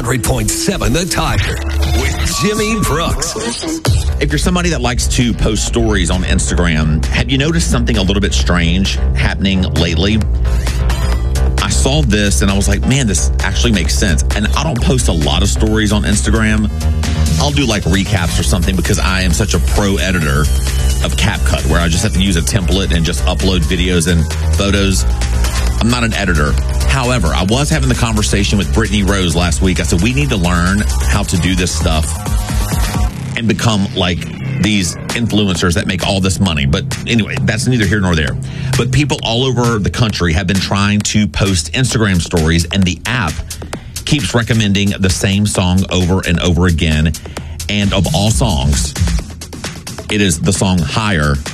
100.7 The Tiger with Jimmy Brooks. If you're somebody that likes to post stories on Instagram, have you noticed something a little bit strange happening lately? I saw this and I was like, man, this actually makes sense. And I don't post a lot of stories on Instagram. I'll do like recaps or something because I am such a pro editor of CapCut where I just have to use a template and just upload videos and photos. I'm not an editor. However, I was having the conversation with Brittany Rose last week. I said, we need to learn how to do this stuff and become like these influencers that make all this money. But anyway, that's neither here nor there. But people all over the country have been trying to post Instagram stories, and the app keeps recommending the same song over and over again. And of all songs, it is the song Higher